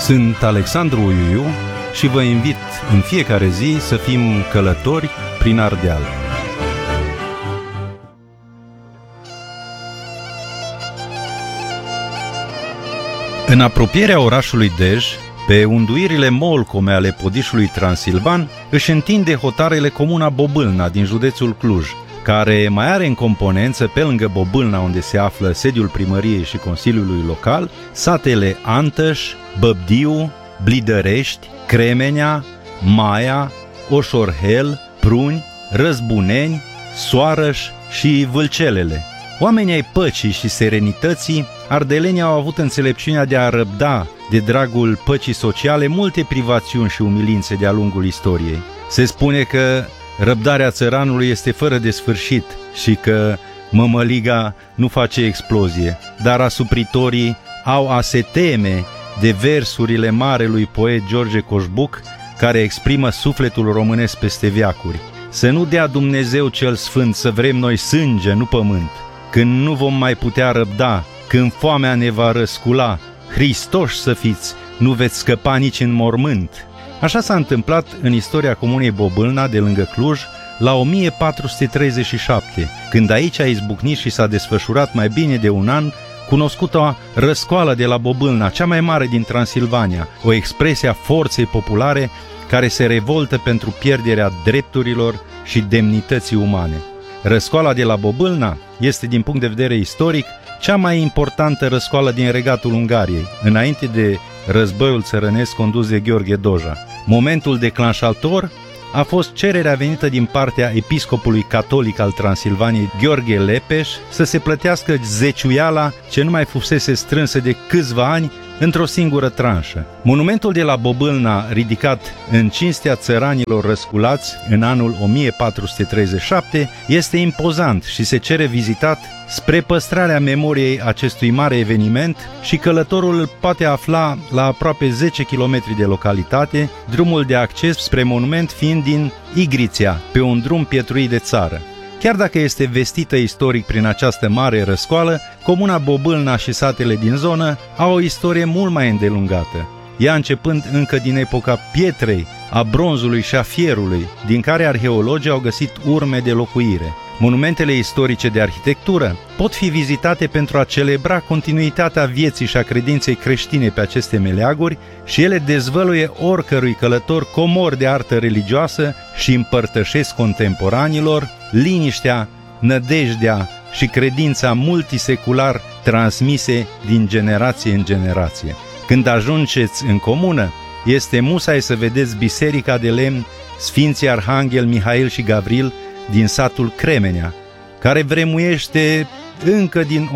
Sunt Alexandru Uiuiu și vă invit în fiecare zi să fim călători prin Ardeal. În apropierea orașului Dej, pe unduirile molcome ale Podișului Transilvan, își întinde hotarele comuna Bobâlna din județul Cluj, care mai are în componență, pe lângă Bobâlna, unde se află sediul primăriei și consiliului local, satele Antăș, Băbdiu, Blidărești, Cremenea, Maia, Oșorhel, Pruni, Răzbuneni, Soarăș și Vâlcelele. Oamenii ai păcii și serenității, ardelenii au avut înțelepciunea de a răbda, de dragul păcii sociale, multe privațiuni și umilințe de-a lungul istoriei. Se spune că răbdarea țăranului este fără de sfârșit și că mămăliga nu face explozie, dar asupritorii au a se teme de versurile marelui poet George Coșbuc, care exprimă sufletul românesc peste veacuri. Să nu dea Dumnezeu cel sfânt să vrem noi sânge, nu pământ. Când nu vom mai putea răbda, când foamea ne va răscula, Hristoși să fiți, nu veți scăpa nici în mormânt. Așa s-a întâmplat în istoria comunei Bobâlna, de lângă Cluj, la 1437, când aici a izbucnit și s-a desfășurat mai bine de un an cunoscuta răscoală de la Bobâlna, cea mai mare din Transilvania, o expresie a forței populare care se revoltă pentru pierderea drepturilor și demnității umane. Răscoala de la Bobâlna este, din punct de vedere istoric, cea mai importantă răscoală din regatul Ungariei, înainte de războiul țărănesc condus de Gheorghe Doja. Momentul declanșator a fost cererea venită din partea episcopului catolic al Transilvaniei, Gheorghe Lepeș, să se plătească zeciuiala ce nu mai fusese strânsă de câțiva ani într-o singură tranșă. Monumentul de la Bobâlna, ridicat în cinstea țăranilor răsculați în anul 1437, este impozant și se cere vizitat spre păstrarea memoriei acestui mare eveniment și călătorul îl poate afla la aproape 10 km de localitate, drumul de acces spre monument fiind din Igrițea, pe un drum pietruit de țară. Chiar dacă este vestită istoric prin această mare răscoală, comuna Bobâlna și satele din zonă au o istorie mult mai îndelungată, ea începând încă din epoca pietrei, a bronzului și a fierului, din care arheologii au găsit urme de locuire. Monumentele istorice de arhitectură pot fi vizitate pentru a celebra continuitatea vieții și a credinței creștine pe aceste meleaguri și ele dezvăluie oricărui călător comori de artă religioasă și împărtășesc contemporanilor liniștea, nădejdea și credința multisecular transmise din generație în generație. Când ajungeți în comună, este musai să vedeți biserica de lemn Sfinții Arhanghel Mihail și Gavril din satul Cremenea, care vremuiește încă din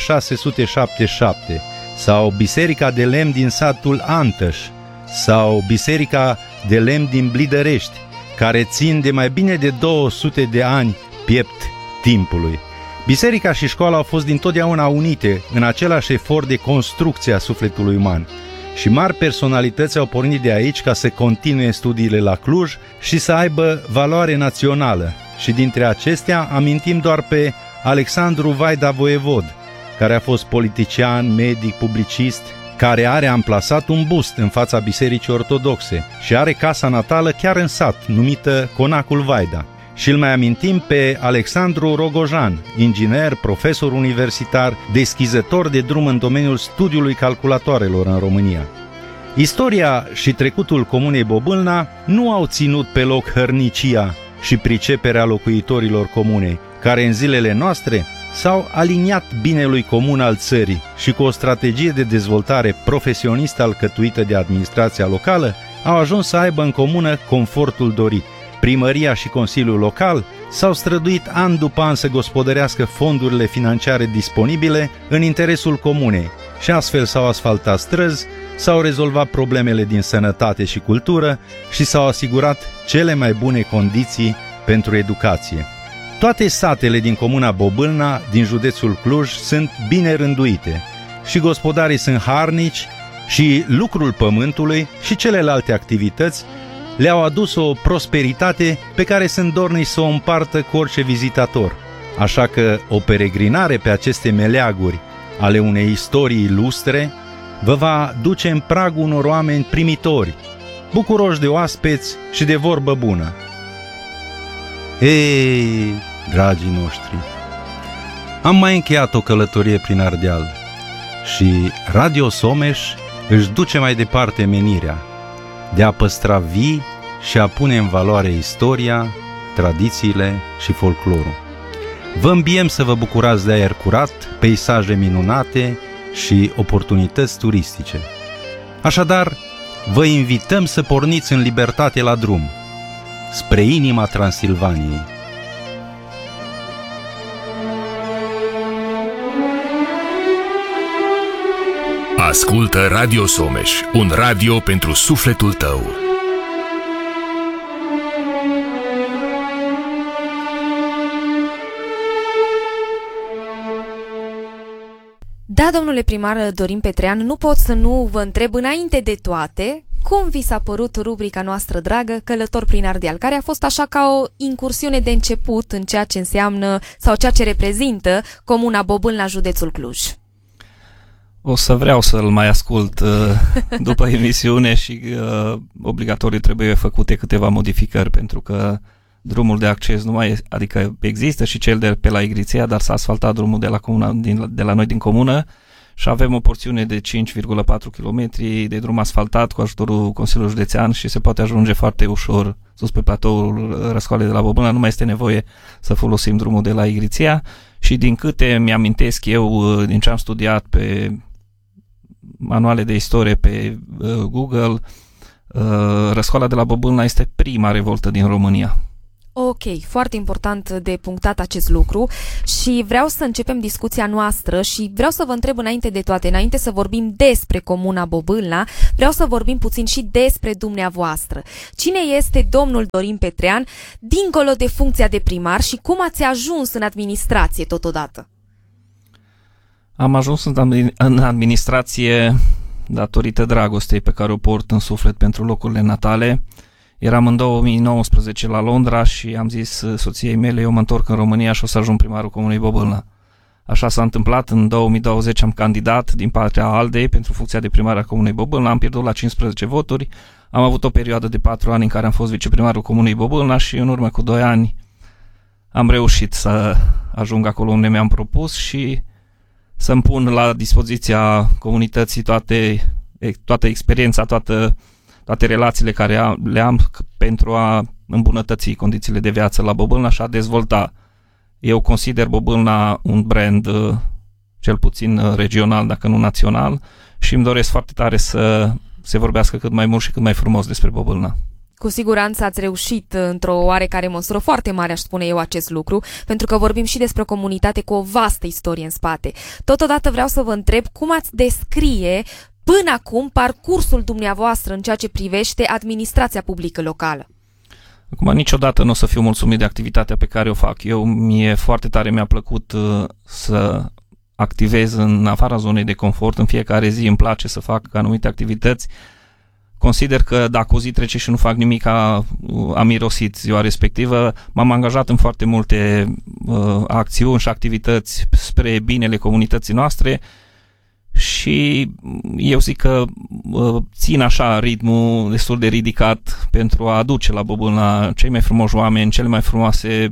1677, sau biserica de lemn din satul Antăș, sau biserica de lemn din Blidărești, care țin de mai bine de 200 de ani piept timpului. Biserica și școala au fost dintotdeauna unite în același efort de construcție a sufletului uman și mari personalități au pornit de aici ca să continue studiile la Cluj și să aibă valoare națională. Și dintre acestea amintim doar pe Alexandru Vaida Voievod, care a fost politician, medic, publicist, care are amplasat un bust în fața Bisericii Ortodoxe și are casa natală chiar în sat, numită Conacul Vaida. Și îl mai amintim pe Alexandru Rogojan, inginer, profesor universitar, deschizător de drum în domeniul studiului calculatoarelor în România. Istoria și trecutul comunei Bobâlna nu au ținut pe loc hărnicia și priceperea locuitorilor comunei, care în zilele noastre s-au aliniat binelui comun al țării și cu o strategie de dezvoltare profesionistă alcătuită de administrația locală au ajuns să aibă în comună confortul dorit. Primăria și Consiliul Local s-au străduit an după an să gospodărească fondurile financiare disponibile în interesul comunei și astfel s-au asfaltat străzi, s-au rezolvat problemele din sănătate și cultură și s-au asigurat cele mai bune condiții pentru educație. Toate satele din comuna Bobâlna, din județul Cluj, sunt bine rânduite și gospodarii sunt harnici și lucrul pământului și celelalte activități le-au adus o prosperitate pe care sunt dornici să o împartă cu orice vizitator. Așa că o peregrinare pe aceste meleaguri ale unei istorii ilustre vă va duce în pragul unor oameni primitori, bucuroși de oaspeți și de vorbă bună. Ei, dragii noștri, am mai încheiat o călătorie prin Ardeal și Radio Someș își duce mai departe menirea de a păstra vii și a pune în valoare istoria, tradițiile și folclorul. Vă îmbiem să vă bucurați de aer curat, peisaje minunate și oportunități turistice. Așadar, vă invităm să porniți în libertate la drum, spre inima Transilvaniei. Ascultă Radio Someș, un radio pentru sufletul tău. Da, domnule primar Dorin Petrean, nu pot să nu vă întreb înainte de toate cum vi s-a părut rubrica noastră dragă Călător prin Ardeal, care a fost așa ca o incursiune de început în ceea ce înseamnă sau ceea ce reprezintă comuna Bobâlna, județul Cluj. O să vreau să-l mai ascult după emisiune și obligatoriu trebuie făcute câteva modificări, pentru că drumul de acces nu mai adică există și cel de pe la Igriția, dar s-a asfaltat drumul de la noi din comună și avem o porțiune de 5,4 km de drum asfaltat cu ajutorul Consiliului Județean și se poate ajunge foarte ușor sus pe platoul Răscoale de la Bobâlna, nu mai este nevoie să folosim drumul de la Igriția. Și din câte mi-amintesc eu, din ce am studiat pe manuale de istorie pe Google, Răscoala de la Bobâlna este prima revoltă din România. Ok, foarte important de punctat acest lucru și vreau să începem discuția noastră și vreau să vă întreb înainte de toate, înainte să vorbim despre comuna Bobâlna, vreau să vorbim puțin și despre dumneavoastră. Cine este domnul Dorin Petrean, dincolo de funcția de primar, și cum ați ajuns în administrație totodată? Am ajuns în administrație datorită dragostei pe care o port în suflet pentru locurile natale. Eram în 2019 la Londra și am zis soției mele, eu mă întorc în România și o să ajung primarul comunei Bobâlna. Așa s-a întâmplat, în 2020 am candidat din partea ALDE pentru funcția de primar a comunei Bobâlna, am pierdut la 15 voturi, am avut o perioadă de 4 ani în care am fost viceprimarul comunei Bobâlna și în urmă cu 2 ani am reușit să ajung acolo unde mi-am propus și să-mi pun la dispoziția comunității toată experiența, toate relațiile care le am pentru a îmbunătăți condițiile de viață la Bobâlna și a dezvolta. Eu consider Bobâlna un brand cel puțin regional, dacă nu național, și îmi doresc foarte tare să se vorbească cât mai mult și cât mai frumos despre Bobâlna. Cu siguranță ați reușit într-o oarecare măsură foarte mare, aș spune eu, acest lucru, pentru că vorbim și despre o comunitate cu o vastă istorie în spate. Totodată vreau să vă întreb cum ați descrie până acum parcursul dumneavoastră în ceea ce privește administrația publică locală. Acum, niciodată nu o să fiu mulțumit de activitatea pe care o fac. Foarte tare mi-a plăcut să activez în afara zonei de confort. În fiecare zi îmi place să fac anumite activități. Consider că dacă o zi trece și nu fac nimic, am irosit ziua respectivă. M-am angajat în foarte multe acțiuni și activități spre binele comunității noastre și eu zic că țin așa ritmul destul de ridicat pentru a aduce la Bobâlna cei mai frumoși oameni, cele mai frumoase,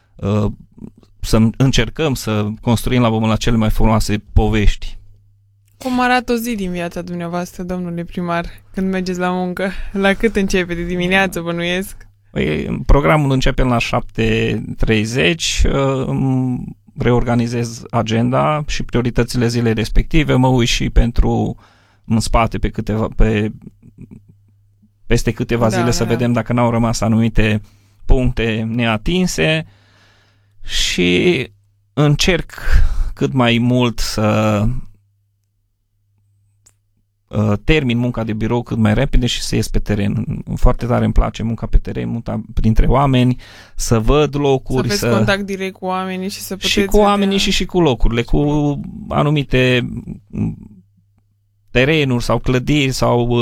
să încercăm să construim la Bobâlna cele mai frumoase povești. Cum arată o zi din viața dumneavoastră, domnule primar, când mergeți la muncă? La cât începe? De dimineață, bănuiesc? Programul începe la 7:30, reorganizez agenda și prioritățile zilei respective, mă uit și în spate peste câteva zile să vedem dacă n-au rămas anumite puncte neatinse și încerc cât mai mult să termin munca de birou cât mai repede și să ies pe teren. Foarte tare îmi place munca pe teren, munca printre oameni, să văd locuri, să aveți contact direct cu oamenii și să puteți și cu oamenii și cu locurile, cu anumite terenuri sau clădiri sau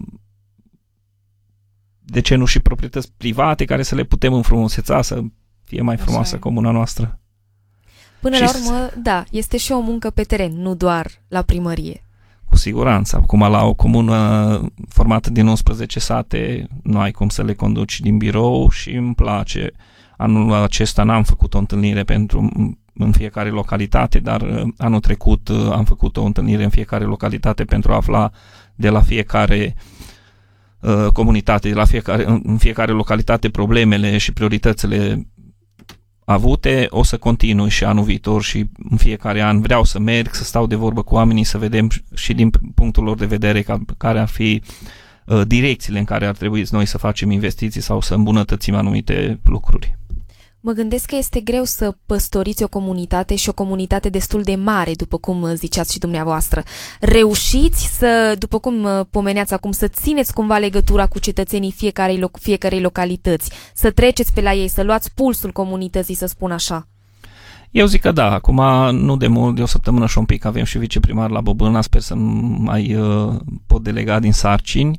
de ce nu și proprietăți private care să le putem înfrumuseța, să fie mai frumoasă comuna noastră. Până la urmă, da, este și o muncă pe teren, nu doar la primărie. Cu siguranță. Acum, la o comună formată din 11 sate, nu ai cum să le conduci din birou și îmi place. Anul acesta n-am făcut o întâlnire în fiecare localitate, dar anul trecut am făcut o întâlnire în fiecare localitate pentru a afla de la fiecare comunitate, în fiecare localitate problemele și prioritățile avute. O să continui și anul viitor și în fiecare an vreau să merg, să stau de vorbă cu oamenii, să vedem și din punctul lor de vedere care ar fi direcțiile în care ar trebui noi să facem investiții sau să îmbunătățim anumite lucruri. Mă gândesc că este greu să păstoriți o comunitate și o comunitate destul de mare, după cum ziceați și dumneavoastră. Reușiți să, după cum pomeneați acum, să țineți cumva legătura cu cetățenii fiecarei localități, să treceți pe la ei, să luați pulsul comunității, să spun așa? Eu zic că da, acum nu de mult, de o săptămână și un pic avem și viceprimar la Bobâlna, sper să mai pot delega din sarcini.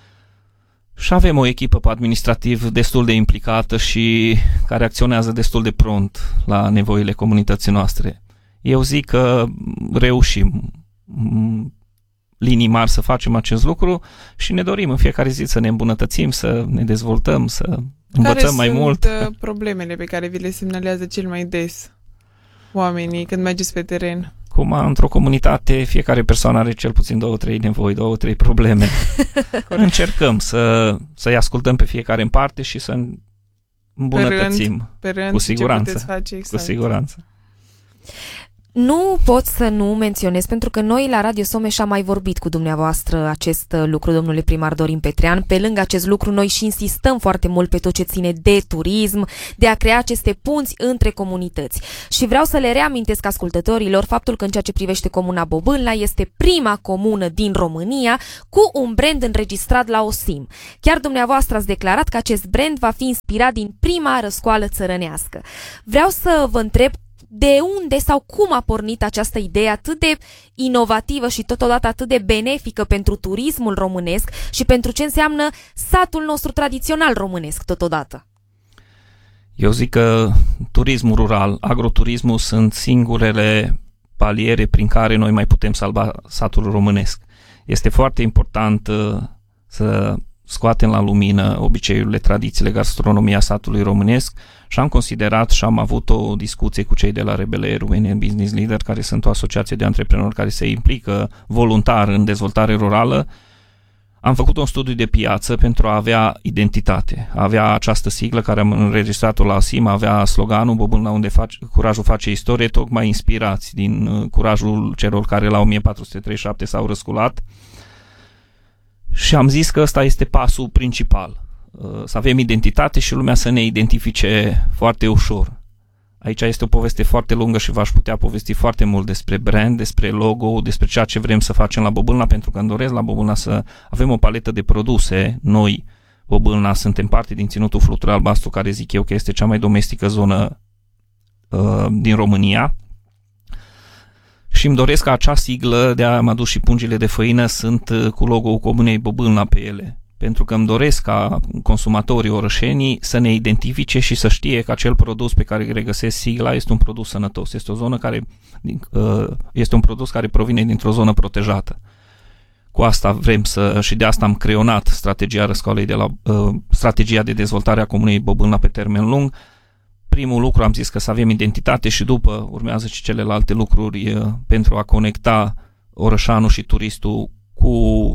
Și avem o echipă pe administrativ destul de implicată și care acționează destul de prompt la nevoile comunității noastre. Eu zic că reușim linii mari să facem acest lucru și ne dorim în fiecare zi să ne îmbunătățim, să ne dezvoltăm, să învățăm mai mult. Care sunt problemele pe care vi le semnalează cel mai des oamenii când mergeți pe teren? Cum într-o comunitate, fiecare persoană are cel puțin 2-3 nevoi, 2-3 probleme. Încercăm să-i ascultăm pe fiecare în parte și să îmbunătățim. Pe rând, cu siguranță. Ce puteți face exact. Cu siguranță. Nu pot să nu menționez, pentru că noi la Radio Someș am mai vorbit cu dumneavoastră acest lucru, domnule primar Dorin Petrean. Pe lângă acest lucru, noi și insistăm foarte mult pe tot ce ține de turism, de a crea aceste punți între comunități. Și vreau să le reamintesc ascultătorilor faptul că în ceea ce privește comuna Bobâlna este prima comună din România cu un brand înregistrat la OSIM. Chiar dumneavoastră ați declarat că acest brand va fi inspirat din prima răscoală țărănească. Vreau să vă întreb de unde sau cum a pornit această idee atât de inovativă și totodată atât de benefică pentru turismul românesc și pentru ce înseamnă satul nostru tradițional românesc totodată? Eu zic că turismul rural, agroturismul sunt singurele paliere prin care noi mai putem salva satul românesc. Este foarte important să scoatem la lumină obiceiurile, tradițiile, gastronomia satului românesc și am considerat și am avut o discuție cu cei de la RBL, Romanian Business Leader, care sunt o asociație de antreprenori care se implică voluntar în dezvoltare rurală. Am făcut un studiu de piață pentru a avea identitate, a avea această siglă care am înregistrat-o la SIM, avea sloganul Bobâlna unde curajul face istorie, tocmai inspirați din curajul celor care la 1437 s-au răsculat. Și am zis că ăsta este pasul principal, să avem identitate și lumea să ne identifice foarte ușor. Aici este o poveste foarte lungă și v-aș putea povesti foarte mult despre brand, despre logo, despre ceea ce vrem să facem la Bobâlna, pentru că îmi doresc la Bobâlna să avem o paletă de produse. Noi, Bobâlna, suntem parte din Ținutul Fluture Albastru, care zic eu că este cea mai domestică zonă din România. Și îmi doresc ca acea siglă, de-aia am adus și pungile de făină, sunt cu logo-ul Comunei Bobâlna pe ele. Pentru că îmi doresc ca consumatorii orășenii să ne identifice și să știe că acel produs pe care regăsesc sigla este un produs sănătos. Este o zonă este un produs care provine dintr-o zonă protejată. Cu asta vrem și de asta am creionat strategia răscoalei strategia de dezvoltare a Comunei Bobâlna pe termen lung. Primul lucru am zis că să avem identitate și după urmează și celelalte lucruri pentru a conecta orășanul și turistul cu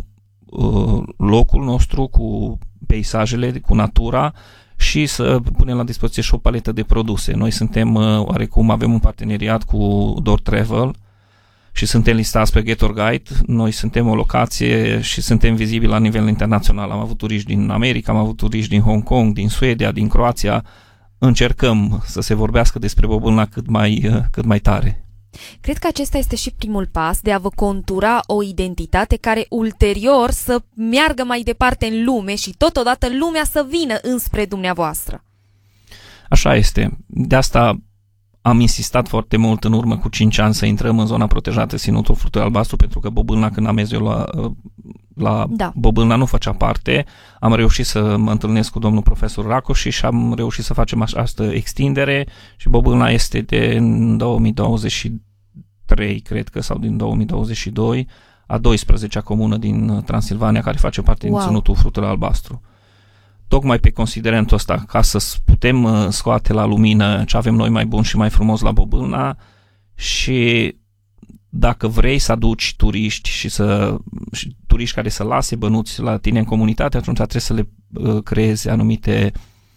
locul nostru, cu peisajele, cu natura și să punem la dispoziție și o paletă de produse. Noi suntem, oarecum, avem un parteneriat cu Door Travel și suntem listați pe Getor Guide. Noi suntem o locație și suntem vizibili la nivel internațional. Am avut turiști din America, am avut turiști din Hong Kong, din Suedia, din Croația. Încercăm să se vorbească despre Bobâlna cât mai tare. Cred că acesta este și primul pas de a vă contura o identitate care ulterior să meargă mai departe în lume și totodată lumea să vină înspre dumneavoastră. Așa este. De asta am insistat foarte mult în urmă cu 5 ani să intrăm în zona protejată Ținutul Fluture Albastru, pentru că Bobâlna, când am mers eu la Bobâlna, nu făcea parte. Am reușit să mă întâlnesc cu domnul profesor Racoși și am reușit să facem această extindere și Bobâlna este în 2023, cred că, sau din 2022, a 12-a comună din Transilvania care face parte din Ținutul Fructului Albastru. Tocmai pe considerentul ăsta, ca să putem scoate la lumină ce avem noi mai bun și mai frumos la Bobâlna și dacă vrei să aduci turiști și turiști care să lase bănuți la tine în comunitate, atunci trebuie să le creezi anumite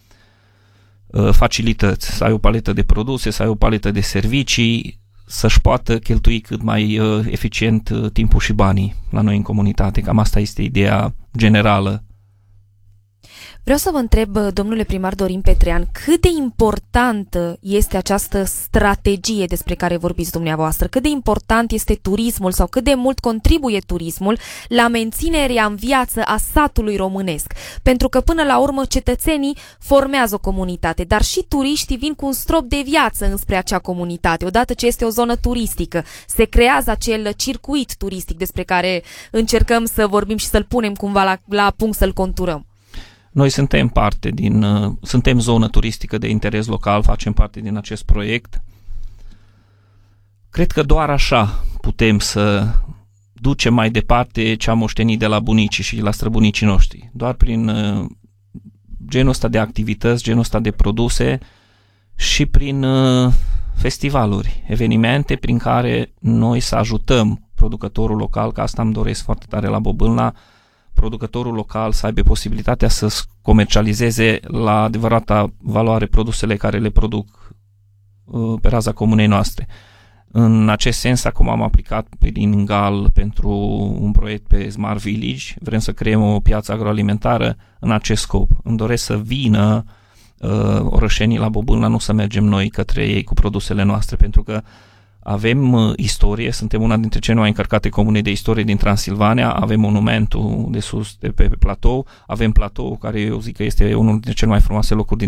facilități, să ai o paletă de produse, să ai o paletă de servicii, să-și poată cheltui cât mai eficient timpul și banii la noi în comunitate. Cam asta este ideea generală. Vreau să vă întreb, domnule primar Dorin Petrean, cât de importantă este această strategie despre care vorbiți dumneavoastră? Cât de important este turismul sau cât de mult contribuie turismul la menținerea în viață a satului românesc? Pentru că până la urmă cetățenii formează o comunitate, dar și turiștii vin cu un strop de viață înspre acea comunitate. Odată ce este o zonă turistică, se creează acel circuit turistic despre care încercăm să vorbim și să-l punem cumva la punct, să-l conturăm. Noi suntem zonă turistică de interes local, facem parte din acest proiect. Cred că doar așa putem să ducem mai departe ce am moștenit de la bunicii și la străbunicii noștri. Doar prin genul ăsta de activități, genul ăsta de produse și prin festivaluri, evenimente prin care noi să ajutăm producătorul local, că asta îmi doresc foarte tare la Bobâlna, producătorul local să aibă posibilitatea să comercializeze la adevărata valoare produsele care le produc pe raza comunei noastre. În acest sens, acum am aplicat prin GAL pentru un proiect pe Smart Village. Vrem să creăm o piață agroalimentară în acest scop. Îmi doresc să vină orășenii la Bobâlna, nu să mergem noi către ei cu produsele noastre, pentru că avem istorie, suntem una dintre cele mai încărcate comune de istorie din Transilvania, avem monumentul de sus de pe platou, avem platou care eu zic că este unul dintre cele mai frumoase locuri din